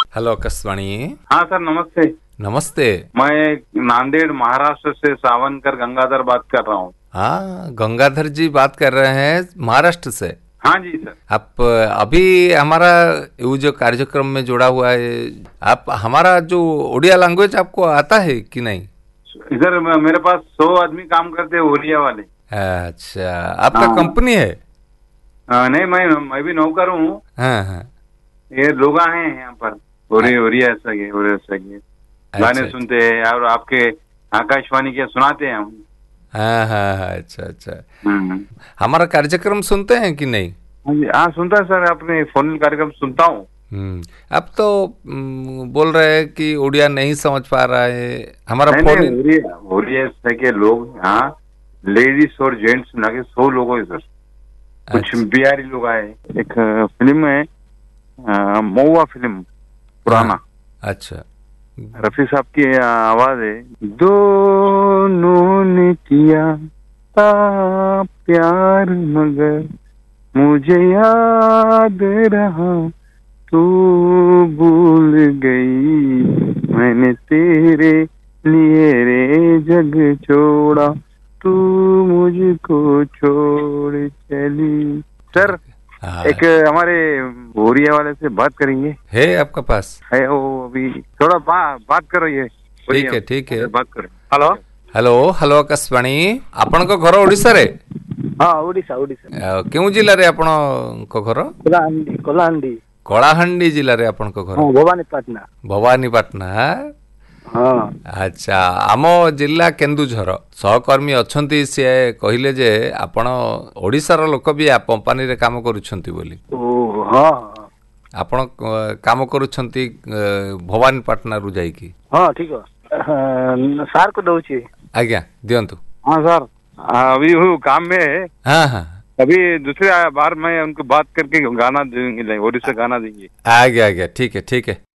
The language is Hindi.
हेलो आकाशवाणी। हाँ सर, नमस्ते। नमस्ते। मैं नांदेड़ महाराष्ट्र से सावनकर गंगाधर बात कर रहा हूँ। हाँ, गंगाधर जी बात कर रहे हैं महाराष्ट्र से। हाँ जी सर। आप अभी हमारा वो जो कार्यक्रम में जुड़ा हुआ है, आप हमारा जो उड़िया लैंग्वेज आपको आता है कि नहीं? इधर मेरे पास 100 आदमी काम करते हैं ओरिया वाले। अच्छा, आपका हाँ। कंपनी है? नहीं, मैं भी नौकर हूँ। हाँ हाँ। ये लोग हैं यहाँ पर ओरिया सगे, ओरिया सगे गाने अच्छा सुनते हैं और आपके आकाशवाणी के सुनाते हैं हम। हाँ हाँ हाँ। अच्छा अच्छा। हम्म। हमारा कार्यक्रम सुनते हैं कि नहीं? हाँ जी, हाँ सुनता है सर, अपने फोन कार्यक्रम सुनता हूँ। अब तो बोल रहे हैं कि उड़िया नहीं समझ पा रहा है हमारा नहीं फोन। नहीं, ओरिया के लोग यहाँ लेडीज और जेंट्स मिला के 100 लोग हैं सर। कुछ अच्छा बिहारी लोग आए। एक फिल्म है महुआ फिल्म पुराना। हाँ, अच्छा। रफी साहब की आवाज है। दोनों ने किया था प्यार मगर मुझे याद रहा, तू भूल गई मैंने तेरे लिए रे जग छोड़ा, तू मुझको छोड़ चली। सर, हाँ, एक हमारे बोरिया वाले से बात करेंगे। है आपका पास? है वो, अभी थोड़ा बात करो। ये ठीक है ठीक है। बात करो। हेलो। Hello hello Akashvani. आपनक घर ओडिशा रे? हाँ, ओडिशा ओडिशा। केउ जिल्ला रे आपनक घर? कलाहांडी कलाहांडी। कलाहांडी जिल्ला रे आपनक घर? हाँ, भवानीपाटना। भवानीपाटना। हाँ। अच्छा, आम जिल्ला केन्दुझर सहकर्मी अछंती, से कहिले जे आपण ओडिशार लोक भी आ कंपनी रे काम करूछंती बोली। ओ हाँ आपण काम करूछंती भवानीपाटना रु जाईकी? हाँ, ठीक है। सार को दउची। आज्ञा दियंतु। हाँ सर, अभी वो काम में है। हाँ हाँ। अभी दूसरे बार मैं उनको बात करके गाना देंगे, ओडिशा गाना देंगे। आज्ञा आज्ञा, ठीक है ठीक है।